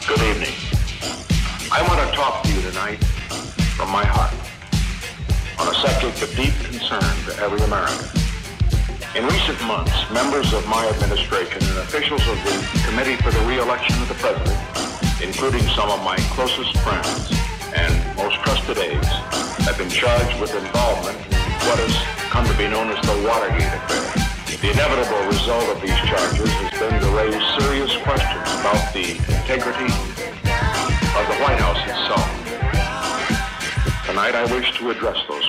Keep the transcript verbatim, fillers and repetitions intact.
Good evening. I want to talk to you tonight from my heart on a subject of deep concern to every American. In recent months, members of my administration and officials of the Committee for the Re-election of the President, including some of my closest friends and most trusted aides, have been charged with involvement in what has come to be known as the Watergate affair. The inevitable result of these charges has been to raise serious questions about the integrity of the White House itself. Tonight I wish to address those